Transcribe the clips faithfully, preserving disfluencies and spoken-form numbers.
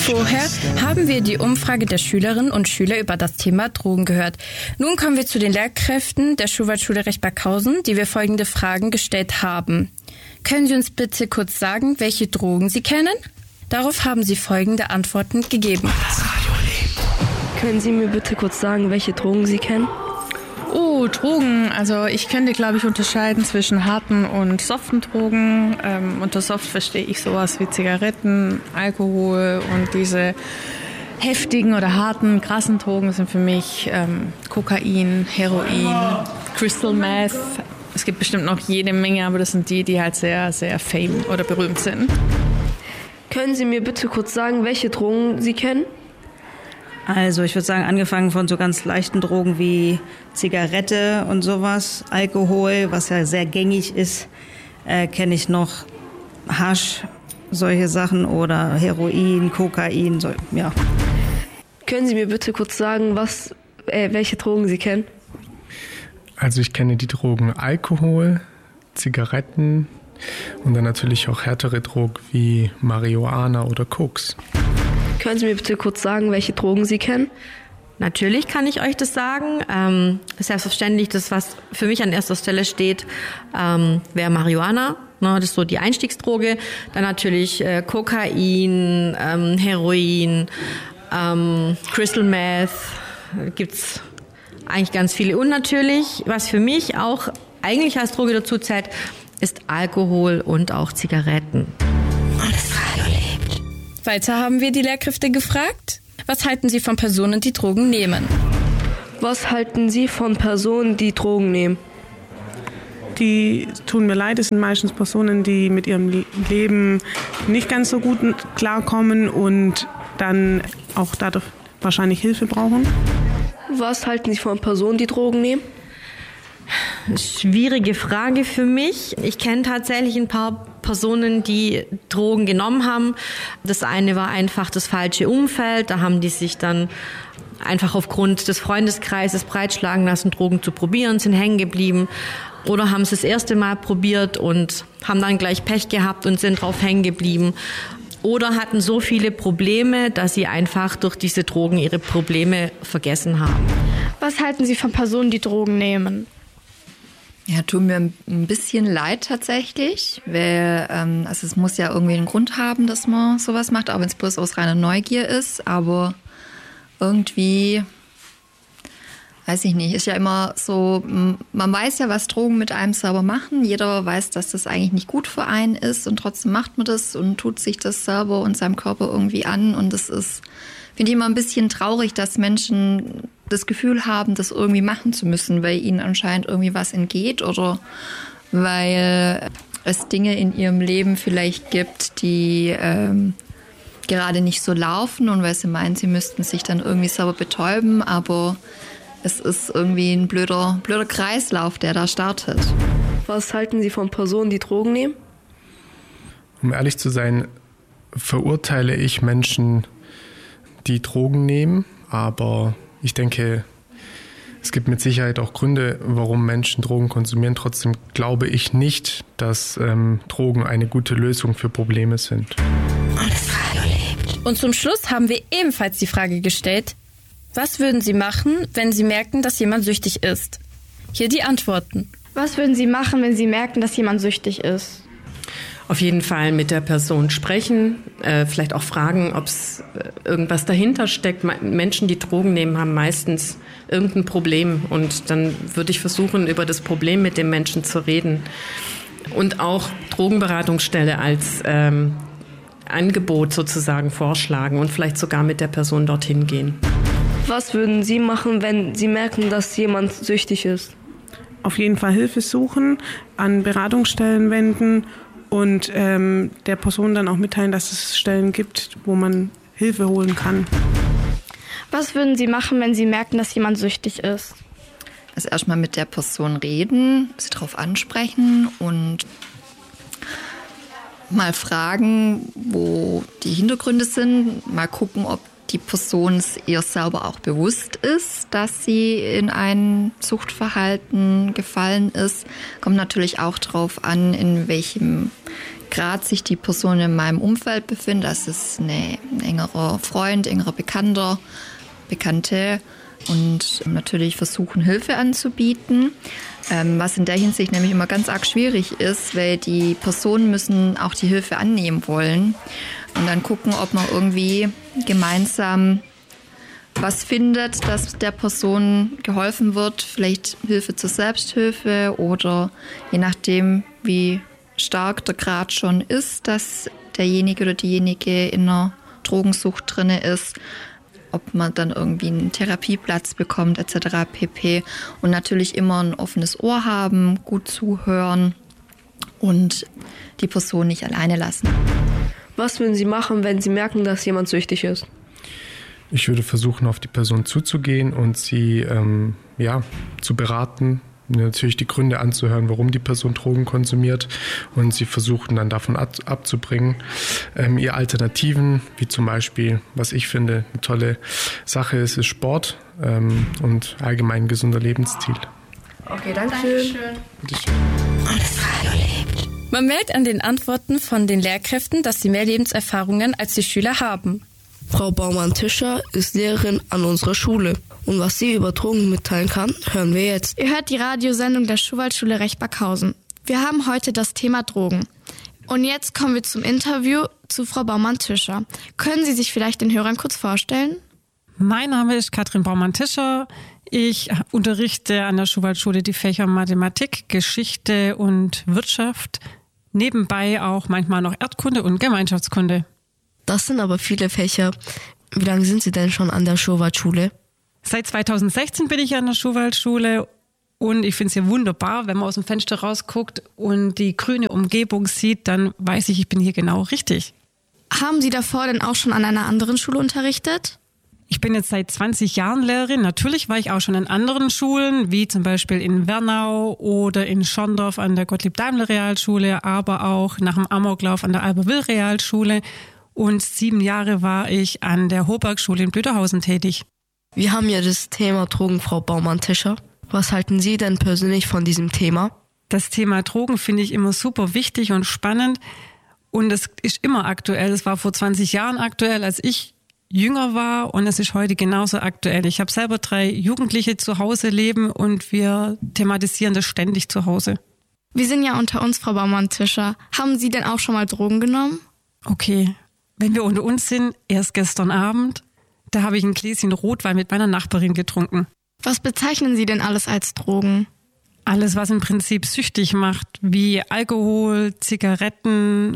Vorher haben wir die Umfrage der Schülerinnen und Schüler über das Thema Drogen gehört. Nun kommen wir zu den Lehrkräften der Schulwaldschule Rechberghausen, die wir folgende Fragen gestellt haben. Können Sie uns bitte kurz sagen, welche Drogen Sie kennen? Darauf haben Sie folgende Antworten gegeben. Können Sie mir bitte kurz sagen, welche Drogen Sie kennen? Oh, Drogen. Also ich könnte, glaube ich, unterscheiden zwischen harten und soften Drogen. Ähm, unter soft verstehe ich sowas wie Zigaretten, Alkohol und diese heftigen oder harten, krassen Drogen sind für mich ähm, Kokain, Heroin, Crystal Meth. Es gibt bestimmt noch jede Menge, aber das sind die, die halt sehr, sehr fame oder berühmt sind. Können Sie mir bitte kurz sagen, welche Drogen Sie kennen? Also ich würde sagen, angefangen von so ganz leichten Drogen wie Zigarette und sowas, Alkohol, was ja sehr gängig ist, äh, kenne ich noch Hasch, solche Sachen oder Heroin, Kokain, so, ja. Können Sie mir bitte kurz sagen, was, äh, welche Drogen Sie kennen? Also ich kenne die Drogen Alkohol, Zigaretten und dann natürlich auch härtere Drogen wie Marihuana oder Koks. Können Sie mir bitte kurz sagen, welche Drogen Sie kennen? Natürlich kann ich euch das sagen. Ähm, selbstverständlich, das, was für mich an erster Stelle steht, ähm, wäre Marihuana. Ne, das ist so die Einstiegsdroge. Dann natürlich äh, Kokain, ähm, Heroin, ähm, Crystal Meth. Gibt's eigentlich ganz viele. Und natürlich, was für mich auch eigentlich als Droge dazu zählt, ist Alkohol und auch Zigaretten. Weiter haben wir die Lehrkräfte gefragt. Was halten Sie von Personen, die Drogen nehmen? Was halten Sie von Personen, die Drogen nehmen? Die tun mir leid, es sind meistens Personen, die mit ihrem Leben nicht ganz so gut klarkommen und dann auch dadurch wahrscheinlich Hilfe brauchen. Was halten Sie von Personen, die Drogen nehmen? Schwierige Frage für mich. Ich kenne tatsächlich ein paar Personen, die Drogen genommen haben. Das eine war einfach das falsche Umfeld. Da haben die sich dann einfach aufgrund des Freundeskreises breitschlagen lassen, Drogen zu probieren, sind hängen geblieben. Oder haben es das erste Mal probiert und haben dann gleich Pech gehabt und sind drauf hängen geblieben. Oder hatten so viele Probleme, dass sie einfach durch diese Drogen ihre Probleme vergessen haben. Was halten Sie von Personen, die Drogen nehmen? Ja, tut mir ein bisschen leid tatsächlich, weil ähm, also es muss ja irgendwie einen Grund haben, dass man sowas macht, auch wenn es bloß aus reiner Neugier ist, aber irgendwie, weiß ich nicht, ist ja immer so, man weiß ja, was Drogen mit einem selber machen, jeder weiß, dass das eigentlich nicht gut für einen ist und trotzdem macht man das und tut sich das selber und seinem Körper irgendwie an und das ist, finde ich immer ein bisschen traurig, dass Menschen das Gefühl haben, das irgendwie machen zu müssen, weil ihnen anscheinend irgendwie was entgeht oder weil es Dinge in ihrem Leben vielleicht gibt, die ähm, gerade nicht so laufen und weil sie meinen, sie müssten sich dann irgendwie selber betäuben, aber es ist irgendwie ein blöder, blöder Kreislauf, der da startet. Was halten Sie von Personen, die Drogen nehmen? Um ehrlich zu sein, verurteile ich Menschen, die Drogen nehmen, aber ich denke, es gibt mit Sicherheit auch Gründe, warum Menschen Drogen konsumieren. Trotzdem glaube ich nicht, dass ähm, Drogen eine gute Lösung für Probleme sind. Und zum Schluss haben wir ebenfalls die Frage gestellt, was würden Sie machen, wenn Sie merken, dass jemand süchtig ist? Hier die Antworten. Was würden Sie machen, wenn Sie merken, dass jemand süchtig ist? Auf jeden Fall mit der Person sprechen, äh, vielleicht auch fragen, ob es irgendwas dahinter steckt. Menschen, die Drogen nehmen, haben meistens irgendein Problem und dann würde ich versuchen, über das Problem mit dem Menschen zu reden. Und auch Drogenberatungsstelle als ähm, Angebot sozusagen vorschlagen und vielleicht sogar mit der Person dorthin gehen. Was würden Sie machen, wenn Sie merken, dass jemand süchtig ist? Auf jeden Fall Hilfe suchen, an Beratungsstellen wenden und ähm, der Person dann auch mitteilen, dass es Stellen gibt, wo man Hilfe holen kann. Was würden Sie machen, wenn Sie merken, dass jemand süchtig ist? Also erstmal mit der Person reden, sie darauf ansprechen und mal fragen, wo die Hintergründe sind, mal gucken, ob die Person es ihr selber auch bewusst ist, dass sie in ein Suchtverhalten gefallen ist. Kommt natürlich auch darauf an, in welchem Grad sich die Person in meinem Umfeld befindet. Das ist eine, ein engerer Freund, engerer Bekannter, Bekannte und natürlich versuchen, Hilfe anzubieten. Ähm, was in der Hinsicht nämlich immer ganz arg schwierig ist, weil die Personen müssen auch die Hilfe annehmen wollen und dann gucken, ob man irgendwie gemeinsam was findet, dass der Person geholfen wird, vielleicht Hilfe zur Selbsthilfe oder je nachdem, wie stark der Grad schon ist, dass derjenige oder diejenige in einer Drogensucht drin ist, ob man dann irgendwie einen Therapieplatz bekommt et cetera pp. Und natürlich immer ein offenes Ohr haben, gut zuhören und die Person nicht alleine lassen. Was würden Sie machen, wenn Sie merken, dass jemand süchtig ist? Ich würde versuchen, auf die Person zuzugehen und sie ähm, ja, zu beraten, natürlich die Gründe anzuhören, warum die Person Drogen konsumiert und sie versuchen dann davon ab, abzubringen. Ähm, ihr Alternativen, wie zum Beispiel, was ich finde, eine tolle Sache ist, ist Sport ähm, und allgemein gesunder Lebensstil. Okay, danke schön. Bitteschön. Man merkt an den Antworten von den Lehrkräften, dass sie mehr Lebenserfahrungen als die Schüler haben. Frau Baumann-Tischer ist Lehrerin an unserer Schule. Und was sie über Drogen mitteilen kann, hören wir jetzt. Ihr hört die Radiosendung der Schuwaldschule Rechberghausen. Wir haben heute das Thema Drogen. Und jetzt kommen wir zum Interview zu Frau Baumann-Tischer. Können Sie sich vielleicht den Hörern kurz vorstellen? Mein Name ist Katrin Baumann-Tischer. Ich unterrichte an der Schuwaldschule die Fächer Mathematik, Geschichte und Wirtschaft. Nebenbei auch manchmal noch Erdkunde und Gemeinschaftskunde. Das sind aber viele Fächer. Wie lange sind Sie denn schon an der Schuwaldschule? Seit zweitausendsechzehn bin ich an der Schuwaldschule und ich finde es hier wunderbar, wenn man aus dem Fenster rausguckt und die grüne Umgebung sieht, dann weiß ich, ich bin hier genau richtig. Haben Sie davor denn auch schon an einer anderen Schule unterrichtet? Ich bin jetzt seit zwanzig Jahren Lehrerin. Natürlich war ich auch schon an anderen Schulen, wie zum Beispiel in Wernau oder in Schorndorf an der Gottlieb-Daimler-Realschule, aber auch nach dem Amoklauf an der Alberwill-Realschule. Und sieben Jahre war ich an der Hobergschule in Blüderhausen tätig. Wir haben ja das Thema Drogen, Frau Baumann-Tischer. Was halten Sie denn persönlich von diesem Thema? Das Thema Drogen finde ich immer super wichtig und spannend. Und es ist immer aktuell. Es war vor zwanzig Jahren aktuell, als ich jünger war. Und es ist heute genauso aktuell. Ich habe selber drei Jugendliche zu Hause leben und wir thematisieren das ständig zu Hause. Wir sind ja unter uns, Frau Baumann-Tischer. Haben Sie denn auch schon mal Drogen genommen? Okay. Wenn wir unter uns sind, erst gestern Abend, da habe ich ein Gläschen Rotwein mit meiner Nachbarin getrunken. Was bezeichnen Sie denn alles als Drogen? Alles, was im Prinzip süchtig macht, wie Alkohol, Zigaretten,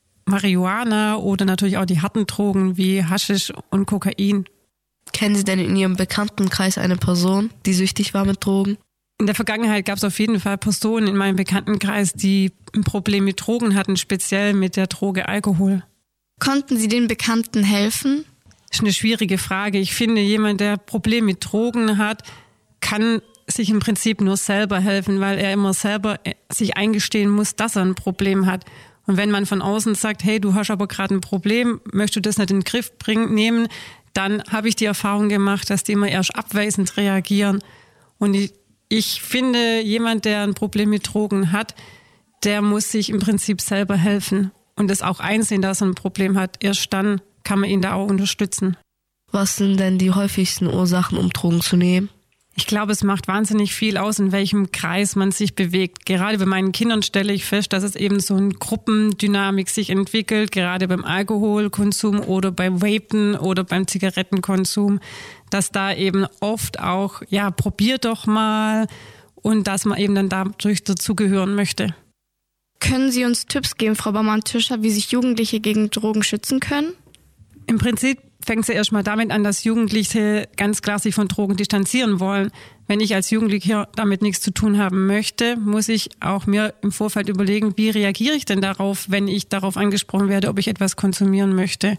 Marihuana oder natürlich auch die harten Drogen wie Haschisch und Kokain. Kennen Sie denn in Ihrem Bekanntenkreis eine Person, die süchtig war mit Drogen? In der Vergangenheit gab es auf jeden Fall Personen in meinem Bekanntenkreis, die ein Problem mit Drogen hatten, speziell mit der Droge Alkohol. Konnten Sie den Bekannten helfen? Das ist eine schwierige Frage. Ich finde, jemand, der Probleme mit Drogen hat, kann sich im Prinzip nur selber helfen, weil er immer selber sich eingestehen muss, dass er ein Problem hat. Und wenn man von außen sagt, hey, du hast aber gerade ein Problem, möchtest du das nicht in den Griff bringen, nehmen, dann habe ich die Erfahrung gemacht, dass die immer erst abweisend reagieren. Und ich, ich finde, jemand, der ein Problem mit Drogen hat, der muss sich im Prinzip selber helfen. Und es auch einsehen, dass er ein Problem hat. Erst dann kann man ihn da auch unterstützen. Was sind denn die häufigsten Ursachen, um Drogen zu nehmen? Ich glaube, es macht wahnsinnig viel aus, in welchem Kreis man sich bewegt. Gerade bei meinen Kindern stelle ich fest, dass es eben so eine Gruppendynamik sich entwickelt, gerade beim Alkoholkonsum oder beim Vapen oder beim Zigarettenkonsum, dass da eben oft auch, ja, probier doch mal und dass man eben dann dadurch dazugehören möchte. Können Sie uns Tipps geben, Frau Baumann-Tischer, wie sich Jugendliche gegen Drogen schützen können? Im Prinzip fängt es ja erstmal damit an, dass Jugendliche ganz klar sich von Drogen distanzieren wollen. Wenn ich als Jugendlicher damit nichts zu tun haben möchte, muss ich auch mir im Vorfeld überlegen, wie reagiere ich denn darauf, wenn ich darauf angesprochen werde, ob ich etwas konsumieren möchte.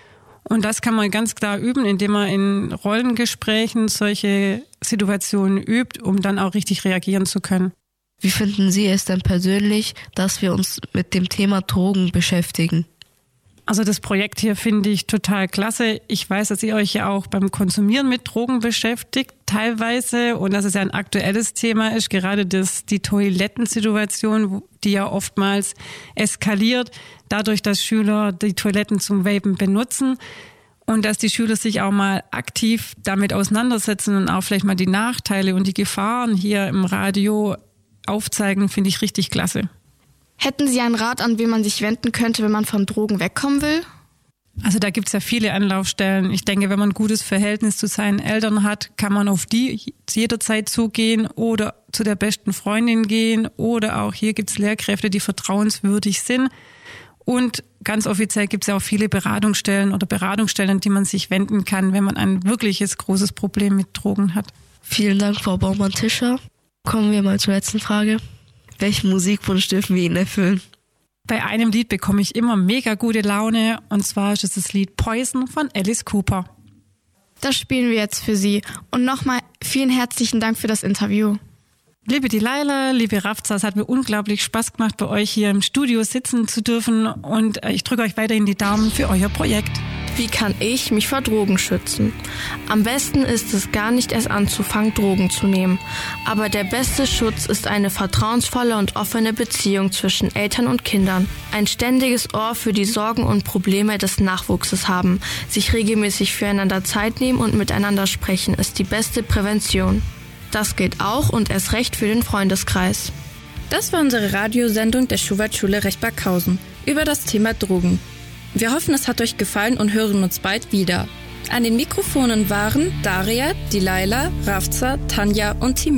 Und das kann man ganz klar üben, indem man in Rollengesprächen solche Situationen übt, um dann auch richtig reagieren zu können. Wie finden Sie es denn persönlich, dass wir uns mit dem Thema Drogen beschäftigen? Also das Projekt hier finde ich total klasse. Ich weiß, dass ihr euch ja auch beim Konsumieren mit Drogen beschäftigt, teilweise. Und dass es ja ein aktuelles Thema ist, gerade das, die Toilettensituation, die ja oftmals eskaliert, dadurch, dass Schüler die Toiletten zum Vapen benutzen. Und dass die Schüler sich auch mal aktiv damit auseinandersetzen und auch vielleicht mal die Nachteile und die Gefahren hier im Radio aufzeigen, finde ich richtig klasse. Hätten Sie einen Rat, an wen man sich wenden könnte, wenn man von Drogen wegkommen will? Also da gibt's ja viele Anlaufstellen. Ich denke, wenn man ein gutes Verhältnis zu seinen Eltern hat, kann man auf die jederzeit zugehen oder zu der besten Freundin gehen. Oder auch hier gibt's Lehrkräfte, die vertrauenswürdig sind. Und ganz offiziell gibt's ja auch viele Beratungsstellen oder Beratungsstellen, an die man sich wenden kann, wenn man ein wirkliches großes Problem mit Drogen hat. Vielen Dank, Frau Baumann-Tischer. Kommen wir mal zur letzten Frage. Welchen Musikwunsch dürfen wir Ihnen erfüllen? Bei einem Lied bekomme ich immer mega gute Laune, und zwar ist es das Lied Poison von Alice Cooper. Das spielen wir jetzt für Sie. Und nochmal vielen herzlichen Dank für das Interview. Liebe Delilah, liebe Rafza, es hat mir unglaublich Spaß gemacht, bei euch hier im Studio sitzen zu dürfen, und ich drücke euch weiterhin die Daumen für euer Projekt. Wie kann ich mich vor Drogen schützen? Am besten ist es, gar nicht erst anzufangen, Drogen zu nehmen. Aber der beste Schutz ist eine vertrauensvolle und offene Beziehung zwischen Eltern und Kindern. Ein ständiges Ohr für die Sorgen und Probleme des Nachwuchses haben. Sich regelmäßig füreinander Zeit nehmen und miteinander sprechen ist die beste Prävention. Das gilt auch und erst recht für den Freundeskreis. Das war unsere Radiosendung der Schuhwaldschule Rechberghausen über das Thema Drogen. Wir hoffen, es hat euch gefallen und hören uns bald wieder. An den Mikrofonen waren Daria, Delilah, Rafza, Tanja und Timur.